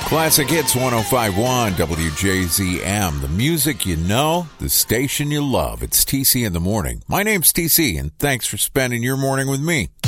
Classic Hits 105.1 WJZM. The music you know, the station you love. It's TC in the morning. My name's TC, and thanks for spending your morning with me.